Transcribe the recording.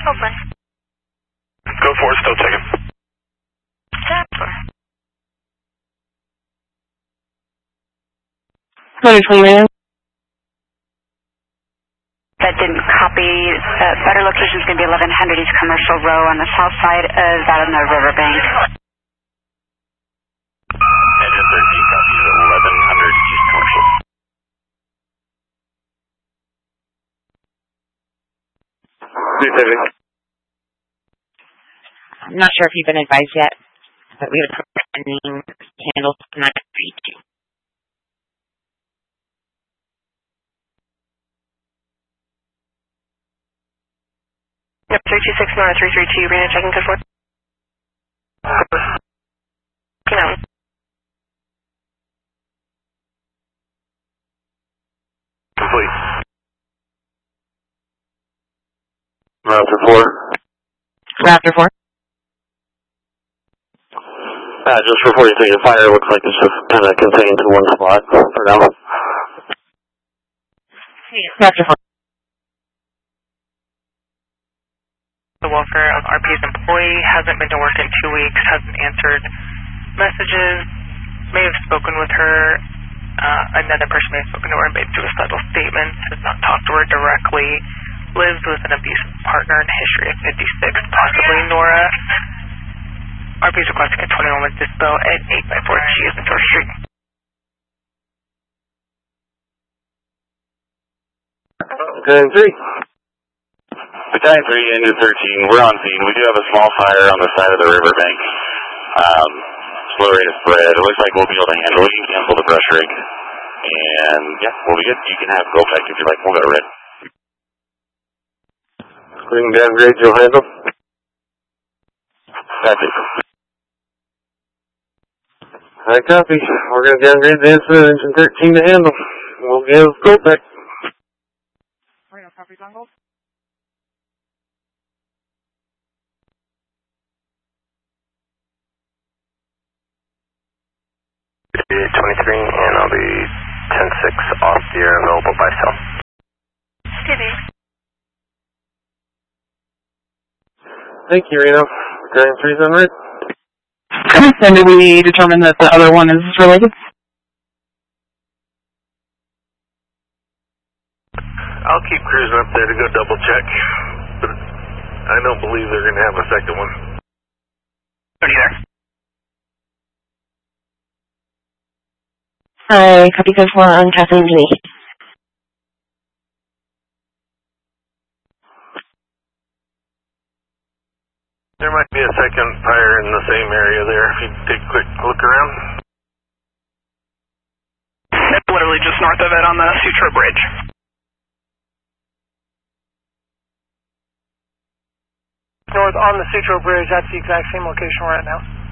Open. Go for it, still checking. Tap for. 120 man. That didn't copy. Better location is going to be 1100 East Commercial Row on the south side of that on the riverbank. Engine 13 copies 1100 East Commercial. I'm not sure if you've been advised yet, but we have a pending handle 932. Yep, 326 Nora 332, Rena checking code 4. No. Complete. Raptor 4. Raptor 4. Just before you take a fire, it looks like it's just kind of contained to one spot for now. Raptor 4. The welfare of RP's employee hasn't been to work in 2 weeks, hasn't answered messages, may have spoken with her, another person may have spoken to her and made suicidal statements, has not talked to her directly, lives with an abusive partner and history of 56, possibly Nora. RP's requesting a 21-month dispo at 8x4 G is in George Street. Battalion 3. Battalion 3, Engine 13, we're on scene. We do have a small fire on the side of the riverbank. Slow rate of spread. It looks like we'll be able to handle it. You can cancel the brush rig. And yeah, we'll be good. You can have go back if you like. We'll go to red. Green downgrade, you'll handle. That's it. I copy. We're going to downgrade the incident engine 13 to handle. We'll give go back. Copy, Jungle. 23, and I'll be 10-6 off the air available by cell. Steady. Thank you, Reno. Battalion 3's on red. And did we determine that the other one is related? I'll keep cruising up there to go double check, but I don't believe they're going to have a second one. Don't either. Hi, copy code 4 on Kathleen Lee. There might be a second fire in the same area there if you take a quick look around. It's literally just north of it on the Sutro Bridge. North on the Sutro Bridge, that's the exact same location we're at now.